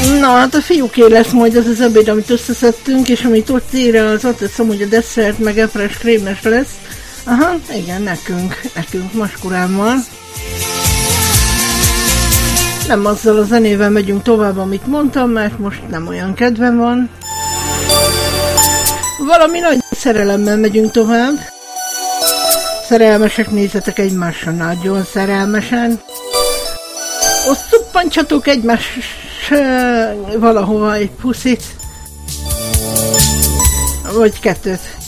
Na, hát a fiúké lesz majd az az ebéd, amit összeszedtünk, és amit ott ír, az ott teszem, hogy a desszert meg epres krémes lesz. Aha, igen, nekünk maskurámmal. Nem azzal a zenével megyünk tovább, amit mondtam, mert most nem olyan kedvem van. Valami nagy szerelemmel megyünk tovább. Szerelmesek, nézzetek egymásra nagyon szerelmesen. Ott szuppantsatok egymás valahova egy puszit. Vagy kettőt.